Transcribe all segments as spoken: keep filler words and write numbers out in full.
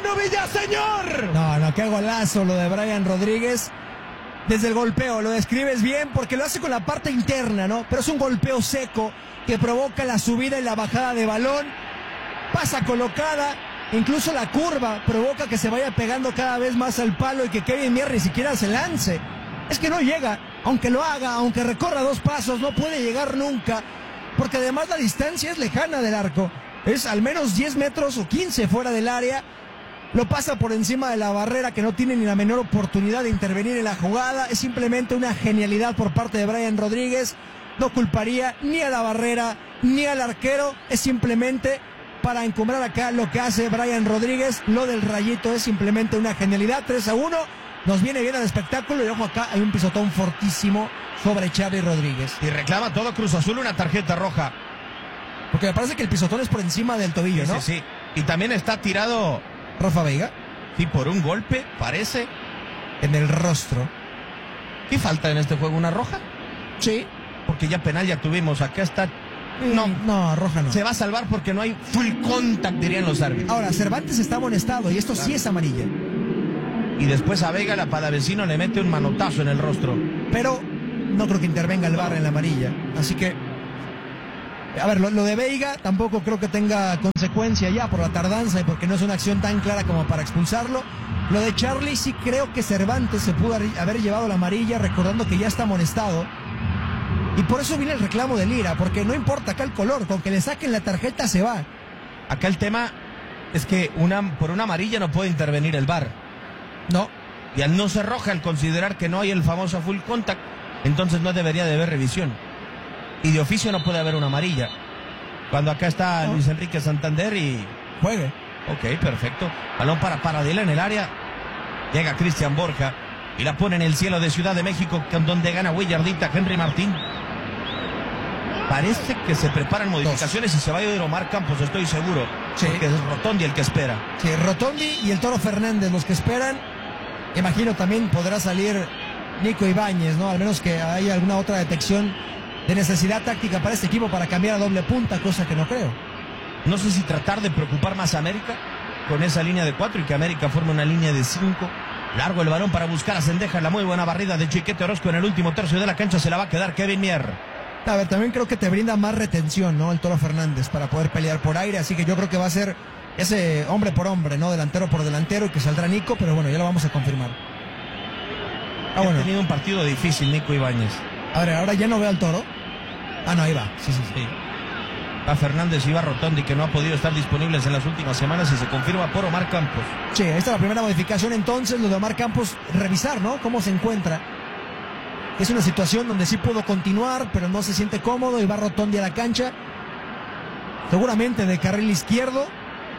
Manu Villaseñor. No, no, qué golazo lo de Brian Rodríguez. Desde el golpeo, lo describes bien porque lo hace con la parte interna, ¿no? Pero es un golpeo seco que provoca la subida y la bajada de balón. Pasa colocada, incluso la curva provoca que se vaya pegando cada vez más al palo y que Kevin Mier ni siquiera se lance. Es que no llega, aunque lo haga, aunque recorra dos pasos, no puede llegar nunca, porque además la distancia es lejana del arco. Es al menos diez metros o quince fuera del área. Lo pasa por encima de la barrera, que no tiene ni la menor oportunidad de intervenir en la jugada. Es simplemente una genialidad por parte de Brian Rodríguez. No culparía ni a la barrera ni al arquero. Es simplemente para encumbrar acá lo que hace Brian Rodríguez. Lo del rayito es simplemente una genialidad. tres a uno. Nos viene bien el espectáculo. Y ojo, acá hay un pisotón fortísimo sobre Charly Rodríguez. Y reclama todo Cruz Azul una tarjeta roja. Porque me parece que el pisotón es por encima del tobillo, sí, ¿no? Sí, sí. Y también está tirado Rafa Veiga. Sí, por un golpe, parece. En el rostro. ¿Qué falta en este juego? ¿Una roja? Sí. Porque ya penal ya tuvimos. Acá está. No. No, roja no. Se va a salvar porque no hay full contact, dirían los árbitros. Ahora, Cervantes está amonestado y esto claro. Sí es amarilla. Y después a Veiga, la palavecino, le mete un manotazo en el rostro. Pero no creo que intervenga el V A R en la amarilla. Así que... A ver, lo, lo de Veiga tampoco creo que tenga consecuencia ya por la tardanza y porque no es una acción tan clara como para expulsarlo. Lo de Charly sí creo que Cervantes se pudo haber llevado la amarilla recordando que ya está amonestado. Y por eso viene el reclamo de Lira, porque no importa acá el color, con que le saquen la tarjeta se va. Acá el tema es que una, por una amarilla no puede intervenir el V A R. No. Y al no ser roja, al considerar que no hay el famoso full contact, entonces no debería de haber revisión. Y de oficio no puede haber una amarilla. Cuando acá está no. Luis Enrique Santander y... Juegue. Ok, perfecto. Balón para Paradela en el área. Llega Cristian Borja y la pone en el cielo de Ciudad de México, donde gana Willardita Henry Martín. Parece que se preparan modificaciones Dos. y se va a ir Omar Campos, estoy seguro. Sí. Porque es Rotondi el que espera. Sí, Rotondi y el Toro Fernández los que esperan. Imagino también podrá salir Nico Ibáñez, ¿no? Al menos que haya alguna otra detección de necesidad táctica para este equipo para cambiar a doble punta, cosa que no creo. No sé si tratar de preocupar más a América con esa línea de cuatro y que América forme una línea de cinco. Largo el balón para buscar a Cendejas, la muy buena barrida de Chiquete Orozco en el último tercio de la cancha, se la va a quedar Kevin Mier. A ver, también creo que te brinda más retención, ¿no? El Toro Fernández para poder pelear por aire, así que yo creo que va a ser ese hombre por hombre, ¿no? Delantero por delantero y que saldrá Nico, pero bueno, ya lo vamos a confirmar. Ah, bueno. Ha tenido un partido difícil Nico Ibáñez. A ver, ahora ya no veo al Toro. Ah, no, ahí va. Sí, sí, sí. Va Fernández y va Rotondi, que no ha podido estar disponibles en las últimas semanas y se confirma por Omar Campos. Sí, esta es la primera modificación entonces, lo de Omar Campos, revisar, ¿no? Cómo se encuentra. Es una situación donde sí pudo continuar, pero no se siente cómodo y va Rotondi a la cancha. Seguramente de carril izquierdo.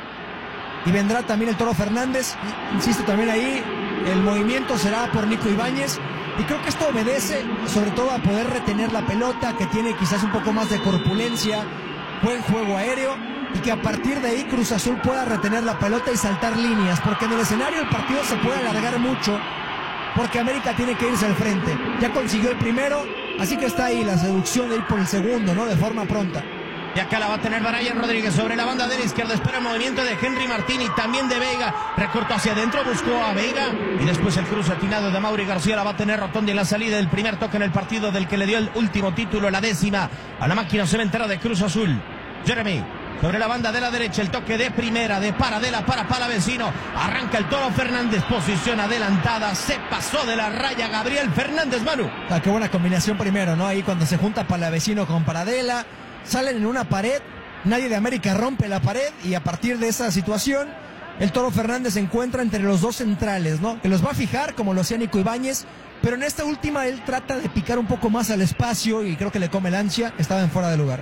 Y vendrá también el Toro Fernández. Insisto también ahí, el movimiento será por Nico Ibáñez. Y creo que esto obedece sobre todo a poder retener la pelota, que tiene quizás un poco más de corpulencia, buen juego aéreo, y que a partir de ahí Cruz Azul pueda retener la pelota y saltar líneas, porque en el escenario el partido se puede alargar mucho, porque América tiene que irse al frente. Ya consiguió el primero, así que está ahí la seducción de ir por el segundo, ¿no? De forma pronta. Y acá la va a tener Brian Rodríguez sobre la banda de la izquierda. Espera el movimiento de Henry Martín y también de Veiga. Recortó hacia adentro, buscó a Veiga. Y después el cruce atinado de Mauri García la va a tener Rotondi en la salida del primer toque en el partido del que le dio el último título, la décima, a la máquina cementera de Cruz Azul. Jeremy. Sobre la banda de la derecha, el toque de primera de Paradela para Palavecino. Arranca el Toro Fernández, posición adelantada. Se pasó de la raya Gabriel Fernández, Manu. Ah, qué buena combinación primero, ¿no? Ahí cuando se junta Palavecino con Paradela. Salen en una pared, nadie de América rompe la pared y a partir de esa situación el Toro Fernández se encuentra entre los dos centrales, ¿no? Que los va a fijar como lo hacía Nico Ibáñez, pero en esta última él trata de picar un poco más al espacio y creo que le come el ansia, estaba en fuera de lugar.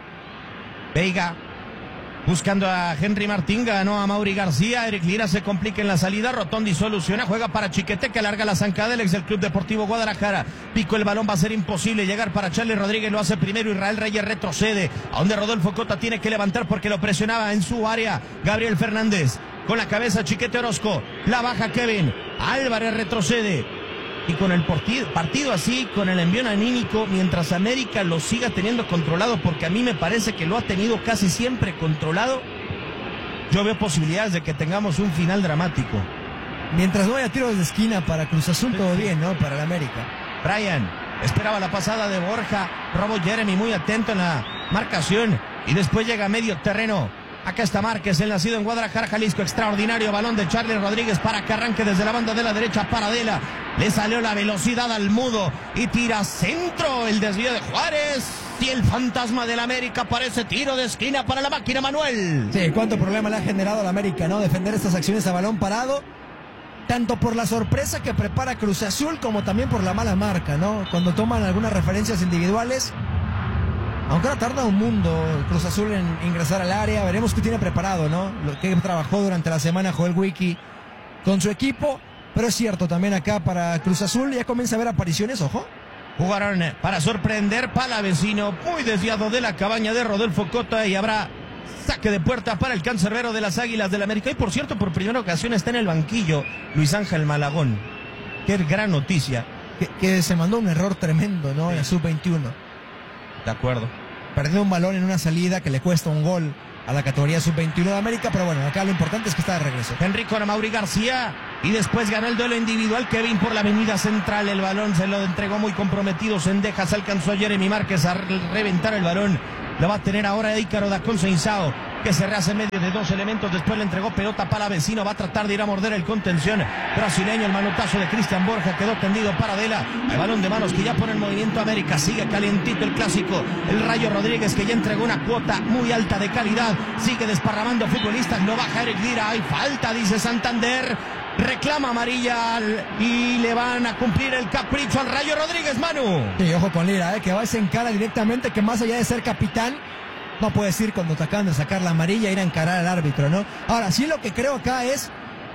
Veiga buscando a Henry Martín, ganó a Mauri García. Eric Lira se complica en la salida. Rotondi soluciona, juega para Chiquete, que alarga la zancada. El ex del Club Deportivo Guadalajara. Pico el balón, va a ser imposible llegar para Charly Rodríguez. Lo hace primero. Israel Reyes retrocede. A donde Rodolfo Cota tiene que levantar porque lo presionaba en su área Gabriel Fernández. Con la cabeza Chiquete Orozco. La baja Kevin. Álvarez retrocede. Y con el partido así, con el envío anímico, mientras América lo siga teniendo controlado, porque a mí me parece que lo ha tenido casi siempre controlado, yo veo posibilidades de que tengamos un final dramático. Mientras no haya tiros de esquina para Cruz Azul, todo bien, ¿no? Para el América. Brian esperaba la pasada de Borja, robó Jeremy muy atento en la marcación y después llega a medio terreno. Acá está Márquez, el nacido en Guadalajara, Jalisco. Extraordinario balón de Charlie Rodríguez para que arranque desde la banda de la derecha. Paradela, le salió la velocidad al mudo y tira centro. El desvío de Juárez y el fantasma del América parece tiro de esquina para la máquina, Manuel. Sí, cuánto problema le ha generado al América, ¿no? Defender estas acciones a balón parado, tanto por la sorpresa que prepara Cruz Azul como también por la mala marca, ¿no? Cuando toman algunas referencias individuales. Aunque ahora tarda un mundo Cruz Azul en ingresar al área, veremos qué tiene preparado, ¿no? Lo que trabajó durante la semana Joel Wiki con su equipo, pero es cierto, también acá para Cruz Azul ya comienza a haber apariciones, ojo. Jugaron para sorprender, Palavecino, muy desviado de la cabaña de Rodolfo Cota y habrá saque de puerta para el cancerbero de las Águilas del América. Y por cierto, por primera ocasión está en el banquillo Luis Ángel Malagón. Qué gran noticia. Que, que se mandó un error tremendo, ¿no? Sí. En la sub veintiuno. De acuerdo. Perdió un balón en una salida que le cuesta un gol a la categoría sub veintiuno de América, pero bueno, acá lo importante es que está de regreso. Enrico Mauri García y después ganó el duelo individual. Kevin por la avenida central, el balón se lo entregó muy comprometido. Sendejas alcanzó a Jeremy Márquez a reventar el balón. Lo va a tener ahora Ícaro da Conceição, que se rehace en medio de dos elementos. Después le entregó pelota para Vecino. Va a tratar de ir a morder el contención brasileño. El manotazo de Cristian Borja quedó tendido para Adela. El balón de manos que ya pone en movimiento América. Sigue calientito el clásico. El Rayo Rodríguez, que ya entregó una cuota muy alta de calidad. Sigue desparramando futbolistas. No baja Eric Lira. Hay falta, dice Santander. Reclama amarilla y le van a cumplir el capricho al Rayo Rodríguez, Manu. Sí, ojo con Lira, eh, que va a encara directamente, que más allá de ser capitán, no puedes ir cuando te acaban de sacar la amarilla, ir a encarar al árbitro, ¿no? Ahora, sí lo que creo acá es,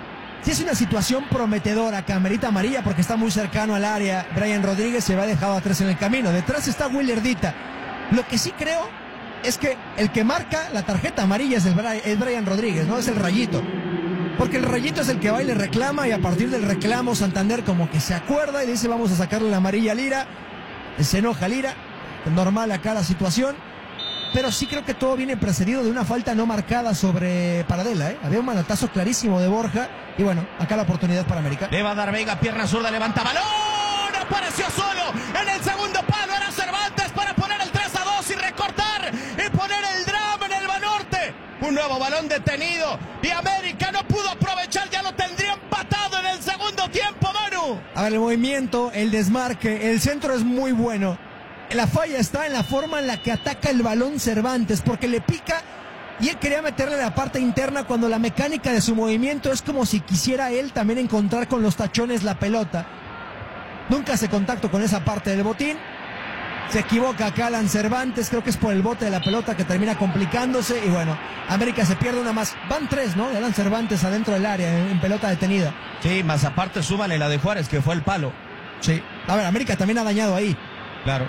sí es una situación prometedora, que amerita amarilla porque está muy cercano al área. Brian Rodríguez se va dejado atrás en el camino. Detrás está Willardita. Lo que sí creo es que el que marca la tarjeta amarilla es, el Brian, es Brian Rodríguez, ¿no? Es el Rayito. Porque el Rayito es el que va y le reclama, y a partir del reclamo Santander como que se acuerda y dice vamos a sacarle la amarilla a Lira. Se enoja Lira, normal acá la situación, pero sí creo que todo viene precedido de una falta no marcada sobre Paradela, ¿eh? Había un manotazo clarísimo de Borja y bueno, acá la oportunidad para América. Le va a dar Vega, pierna zurda, levanta balón, apareció solo en el segundo palo, era Cervantes para poner el tres a dos y recortar y poner el drama en el Banorte. Un nuevo balón detenido y América no pudo aprovechar, ya lo tendría empatado en el segundo tiempo, Manu. A ver, el movimiento, el desmarque, el centro es muy bueno. La falla está en la forma en la que ataca el balón Cervantes, porque le pica y él quería meterle la parte interna cuando la mecánica de su movimiento es como si quisiera él también encontrar con los tachones la pelota. Nunca hace contacto con esa parte del botín. Se equivoca acá Alan Cervantes, creo que es por el bote de la pelota que termina complicándose y bueno, América se pierde una más. Van tres, ¿no? De Alan Cervantes adentro del área en, en pelota detenida. Sí, más aparte súmale la de Juárez que fue el palo. Sí. A ver, América también ha dañado ahí. Claro.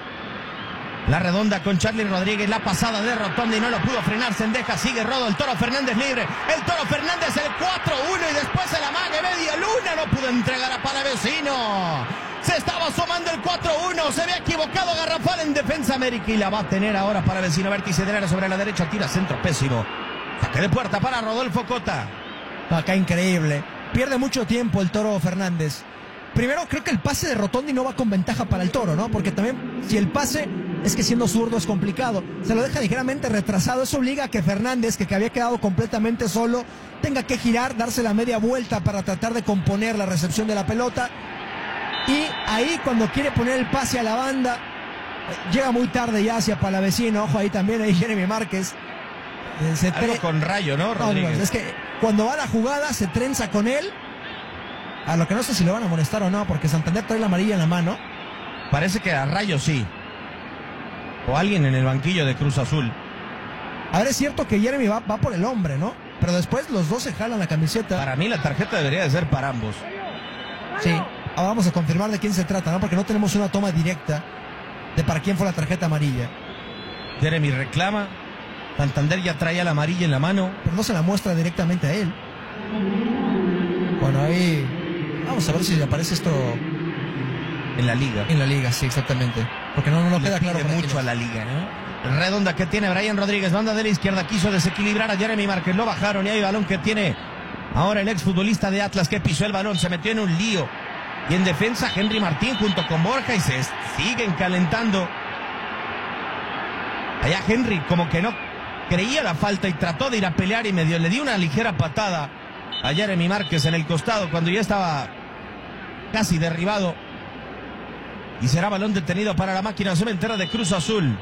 La redonda con Charlie Rodríguez, la pasada de Rotondi, no lo pudo frenar Sendeja, sigue Rodo, el Toro Fernández libre, el Toro Fernández el cuatro uno y después el amague media luna, no pudo entregar a Palavecino. Se estaba asomando el cuatro uno, se había equivocado Garrafal en defensa América y la va a tener ahora Palavecino, vértice del área sobre la derecha, tira centro pésimo. Saque de puerta para Rodolfo Cota. Acá increíble, pierde mucho tiempo el Toro Fernández. Primero creo que el pase de Rotondi no va con ventaja para el Toro, ¿no? Porque también si el pase es que siendo zurdo es complicado. Se lo deja ligeramente retrasado. Eso obliga a que Fernández, que, que había quedado completamente solo, tenga que girar, darse la media vuelta para tratar de componer la recepción de la pelota. Y ahí cuando quiere poner el pase a la banda, llega muy tarde ya hacia Palavecino. Ojo ahí también, ahí Jeremy Márquez. Se Algo con Rayo, ¿no, Rodríguez? No, no, es que cuando va la jugada se trenza con él. A lo que no sé si lo van a molestar o no, porque Santander trae la amarilla en la mano. Parece que a Rayo sí. O alguien en el banquillo de Cruz Azul. A ver, es cierto que Jeremy va, va por el hombre, ¿no? Pero después los dos se jalan la camiseta. Para mí la tarjeta debería de ser para ambos. Sí. Ahora vamos a confirmar de quién se trata, ¿no? Porque no tenemos una toma directa de para quién fue la tarjeta amarilla. Jeremy reclama. Santander ya traía la amarilla en la mano. Pero no se la muestra directamente a él. Bueno, ahí... Vamos a ver si aparece esto... En la liga. En la liga, sí, exactamente. Porque no, no, no Le queda claro pide mucho a la liga, ¿no? Redonda que tiene Brian Rodríguez, banda de la izquierda, quiso desequilibrar a Jeremy Márquez, lo bajaron y hay balón que tiene ahora el exfutbolista de Atlas que pisó el balón, se metió en un lío. Y en defensa Henry Martín junto con Borja y se siguen calentando. Allá Henry como que no creía la falta y trató de ir a pelear y medio le dio una ligera patada a Jeremy Márquez en el costado cuando ya estaba casi derribado. Y será balón detenido para la máquina cementera de Cruz Azul.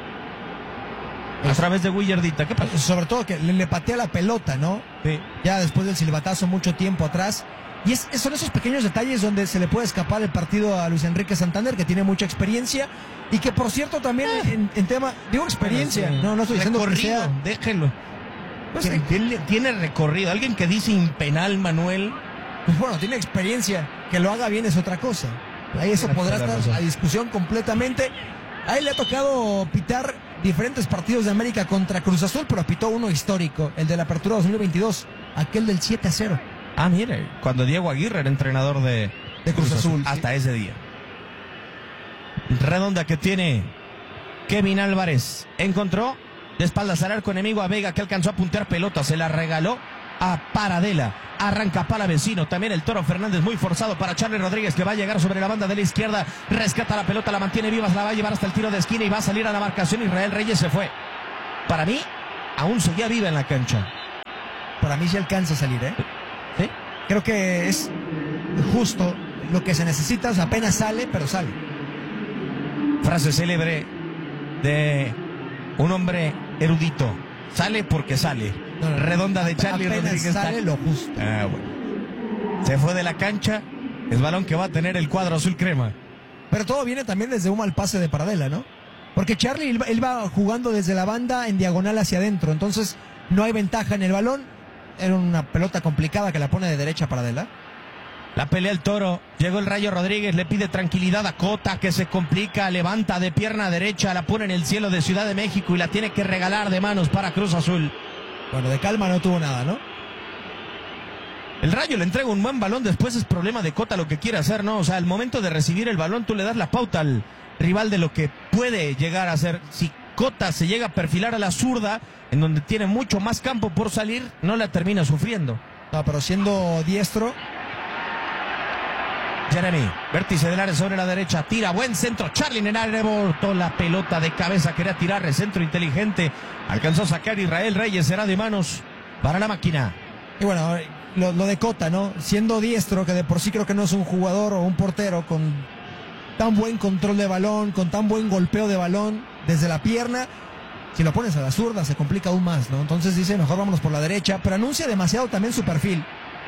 A través de Willardita. ¿Qué pasó? Sobre todo que le, le patea la pelota, ¿no? Sí. Ya después del silbatazo mucho tiempo atrás. Y es, son esos pequeños detalles donde se le puede escapar el partido a Luis Enrique Santander, que tiene mucha experiencia. Y que, por cierto, también eh. en, en tema... Digo experiencia. No, no estoy diciendo recorrido, que sea... déjenlo. Pues, tiene, tiene, tiene recorrido. Alguien que dice impenal, Manuel. Pues bueno, tiene experiencia. Que lo haga bien es otra cosa. Ahí eso podrá estar a discusión completamente. A él le ha tocado pitar diferentes partidos de América contra Cruz Azul, pero pitó uno histórico, el de la Apertura dos mil veintidós, aquel del siete a cero. Ah, mire, cuando Diego Aguirre era entrenador de, de Cruz, Cruz Azul, Azul. Hasta sí. Ese día. Redonda que tiene Kevin Álvarez. Encontró de espaldas al arco enemigo a Vega, que alcanzó a puntear pelota, se la regaló a Paradela. Arranca para Vecino, también el Toro Fernández muy forzado para Charlie Rodríguez, que va a llegar sobre la banda de la izquierda, rescata la pelota, la mantiene viva, la va a llevar hasta el tiro de esquina y va a salir a la marcación. Israel Reyes se fue. Para mí, aún seguía viva en la cancha. Para mí sí alcanza a salir, ¿eh? ¿Sí? Creo que es justo lo que se necesita, o sea, apenas sale, pero sale. Frase célebre de un hombre erudito. Sale porque sale. No, no, Redonda de Charlie Rodríguez. Sale lo justo. Ah, bueno. Se fue de la cancha. Es balón que va a tener el cuadro azul crema. Pero todo viene también desde un mal pase de Paradela, ¿no? Porque Charlie, él, él va jugando desde la banda en diagonal hacia adentro. Entonces no hay ventaja en el balón. Era una pelota complicada que la pone de derecha Paradela. La pelea el Toro. Llegó el Rayo Rodríguez. Le pide tranquilidad a Cota, que se complica. Levanta de pierna derecha. La pone en el cielo de Ciudad de México y la tiene que regalar de manos para Cruz Azul. Bueno, de calma no tuvo nada, ¿no? El Rayo le entrega un buen balón. Después es problema de Cota lo que quiere hacer, ¿no? O sea, al momento de recibir el balón, tú le das la pauta al rival de lo que puede llegar a hacer. Si Cota se llega a perfilar a la zurda, en donde tiene mucho más campo por salir, no la termina sufriendo. No, pero siendo diestro. Jeremy, vértice del área sobre la derecha, tira, buen centro, Charly en el área, rebotó la pelota de cabeza, quería tirar, el centro inteligente, alcanzó a sacar Israel Reyes, será de manos para la máquina. Y bueno, lo, lo de Cota, ¿no? Siendo diestro, que de por sí creo que no es un jugador o un portero con tan buen control de balón, con tan buen golpeo de balón desde la pierna, si lo pones a la zurda se complica aún más, ¿no? Entonces dice, mejor vámonos por la derecha, pero anuncia demasiado también su perfil.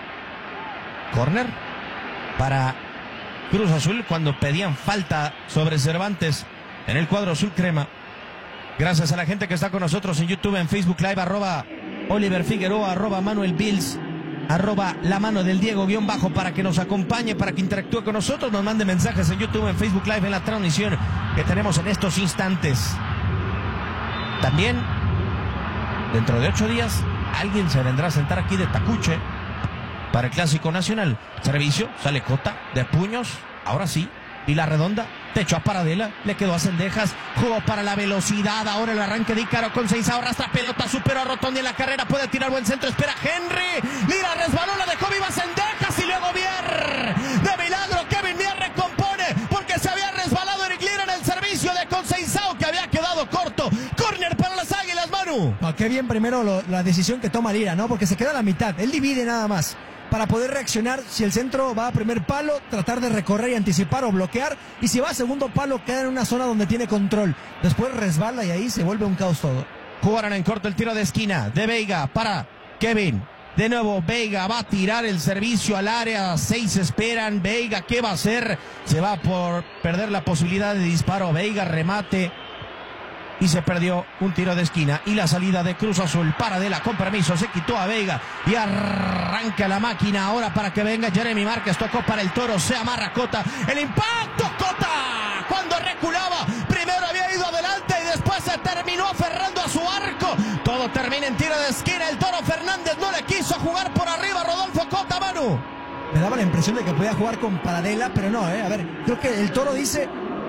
Corner para Cruz Azul cuando pedían falta sobre Cervantes en el cuadro azul crema. Gracias a la gente que está con nosotros en YouTube, en Facebook Live, arroba Oliver Figueroa, arroba Manuel Bills, arroba la mano del Diego guión bajo, para que nos acompañe, para que interactúe con nosotros, nos mande mensajes en YouTube, en Facebook Live, en la transmisión que tenemos en estos instantes. También, dentro de ocho días, alguien se vendrá a sentar aquí de tacuche para el Clásico Nacional. Servicio, sale Cota, de puños, ahora sí, y la redonda, techo a Paradela, le quedó a Cendejas, jugó para la velocidad, ahora el arranque de Ícaro con seis, arrastra pelota, superó a Rotondi en la carrera, puede tirar buen centro, espera Henry, mira, resbaló, la dejó viva Cendejas y luego Mier, de milagro Kevin Mier recompone, porque se había resbalado Eric Lira en el servicio de Conceizao, que había quedado corto. Córner para las Águilas, Manu. No, qué bien primero lo, la decisión que toma Lira, ¿no? Porque se queda a la mitad, él divide nada más, para poder reaccionar. Si el centro va a primer palo, tratar de recorrer y anticipar o bloquear, y si va a segundo palo, queda en una zona donde tiene control. Después resbala y ahí se vuelve un caos todo. Jugaron en corto el tiro de esquina de Veiga para Kevin. De nuevo Veiga va a tirar el servicio al área, seis esperan. Veiga, ¿qué va a hacer? Se va por perder la posibilidad de disparo. Veiga, remate, y se perdió un tiro de esquina. Y la salida de Cruz Azul, Paradela con permiso, se quitó a Veiga y arranca la máquina ahora para que venga Jeremy Márquez. Tocó para el Toro, se amarra Cota, el impacto, Cota cuando reculaba, primero había ido adelante y después se terminó aferrando a su arco. Todo termina en tiro de esquina. El Toro Fernández no le quiso jugar por arriba, Rodolfo Cota, Manu. Me daba la impresión de que podía jugar con Paradela, pero no, eh. A ver, creo que el Toro dice,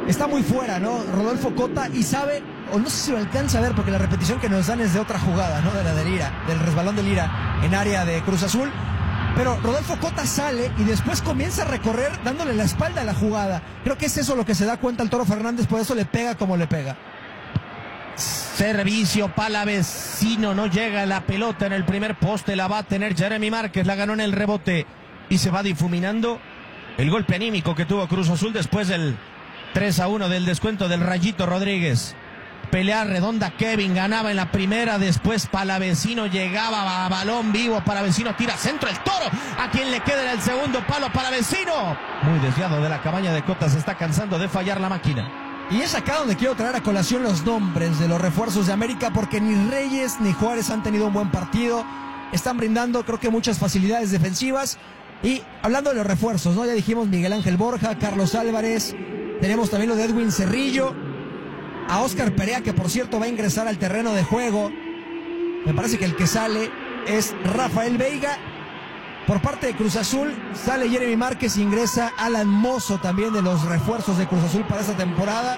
está muy fuera, ¿no? Rodolfo Cota, y sabe, o no sé si lo alcanza a ver, porque la repetición que nos dan es de otra jugada, ¿no? De la del Lira, del resbalón del Lira en área de Cruz Azul. Pero Rodolfo Cota sale y después comienza a recorrer dándole la espalda a la jugada. Creo que es eso lo que se da cuenta el Toro Fernández, por eso le pega como le pega. Servicio palavecino, no llega la pelota en el primer poste, la va a tener Jeremy Márquez, la ganó en el rebote y se va difuminando el golpe anímico que tuvo Cruz Azul después del tres a uno del descuento del Rayito Rodríguez. Pelea redonda, Kevin ganaba en la primera, después Palavecino llegaba a balón vivo, Palavecino tira centro, el Toro, a quien le queda en el segundo palo, Palavecino, muy desviado de la cabaña de Cota, se está cansando de fallar la máquina. Y es acá donde quiero traer a colación los nombres de los refuerzos de América, porque ni Reyes ni Juárez han tenido un buen partido, están brindando creo que muchas facilidades defensivas. Y hablando de los refuerzos, ¿no? Ya dijimos Miguel Ángel Borja, Carlos Álvarez, tenemos también lo de Edwin Cerrillo, a Óscar Perea, que por cierto va a ingresar al terreno de juego. Me parece que el que sale es Rafael Veiga. Por parte de Cruz Azul sale Jeremy Márquez, ingresa Alan Mozo, también de los refuerzos de Cruz Azul para esta temporada.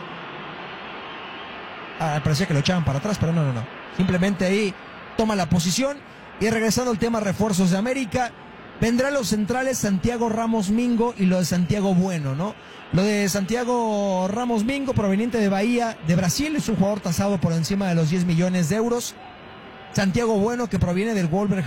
Ah, parecía que lo echaban para atrás, pero no, no, no. Simplemente ahí toma la posición. Y regresando al tema refuerzos de América, vendrán los centrales Santiago Ramos Mingo y lo de Santiago Bueno, ¿no? Lo de Santiago Ramos Mingo, proveniente de Bahía, de Brasil, es un jugador tasado por encima de los diez millones de euros. Santiago Bueno, que proviene del Wolverhampton